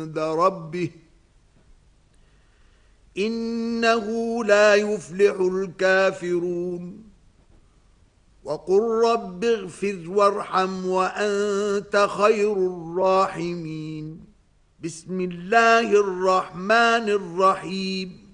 عند ربه إنه لا يفلح الكافرون وقل رب اغفر وارحم وأنت خير الراحمين بسم الله الرحمن الرحيم